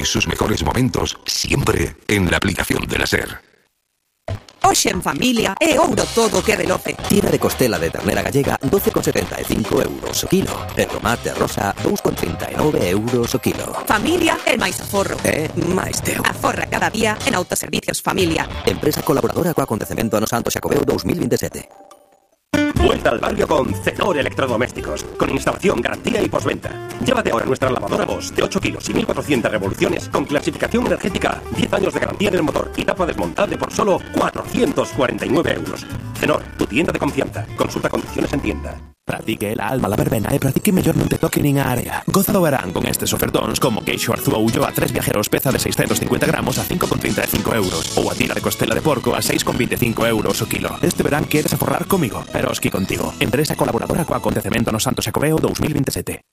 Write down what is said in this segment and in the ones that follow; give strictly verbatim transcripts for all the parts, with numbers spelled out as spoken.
en sus mejores momentos, siempre en la aplicación de la SER. Hoxe en familia é ouro todo que de Loce. Tira de costela de ternera gallega doce con setenta e cinco euros o kilo. E tomate rosa dous con trinta e nove euros o kilo. Familia é máis aforro. É máis teu. Aforra cada día en Autoservicios Familia. Empresa colaboradora co acontecemento no Santo Xacobeo dos mil veintisiete. Vuelta al barrio con Zenor Electrodomésticos, con instalación, garantía y postventa. Llévate ahora nuestra lavadora Bosch de ocho kilos y mil cuatrocientas revoluciones con clasificación energética, diez años de garantía en el motor y tapa desmontable por solo cuatrocientos cuarenta y nueve euros. Zenor, tu tienda de confianza. Consulta condiciones en tienda. Practique la alma la verbena e practique mellor non te toque nin a área. Goza do verán con estes ofertóns como queixo Arzúa a tres viajeros peza de seiscientos cincuenta gramos a cinco con treinta e cinco euros ou a tira de costela de porco a seis con veinticinco euros o kilo. Este verán queres aforrar comigo, pero esqui contigo. Empresa colaboradora co acontecemento no Santo Xacobeo dos mil veintisiete.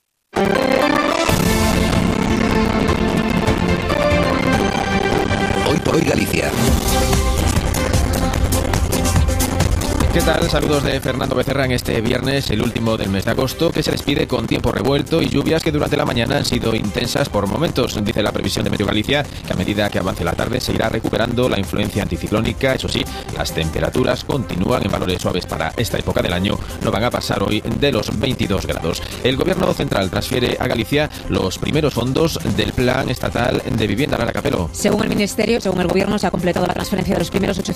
Hoy por hoy Galicia. ¿Qué tal? Saludos de Fernando Becerra en este viernes, el último del mes de agosto, que se despide con tiempo revuelto y lluvias que durante la mañana han sido intensas por momentos. Dice la previsión de Meteo Galicia que a medida que avance la tarde se irá recuperando la influencia anticiclónica. Eso sí, las temperaturas continúan en valores suaves para esta época del año. No van a pasar hoy de los veintidós grados. El Gobierno Central transfiere a Galicia los primeros fondos del Plan Estatal de Vivienda. Lara Capelo. Según el Ministerio, según el Gobierno, se ha completado la transferencia de los primeros ochocientos